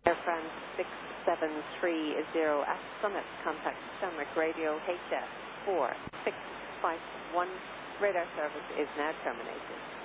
Air France 6730 at Summit, contact Stanwick Radio HS 4651. Radar service is now terminated.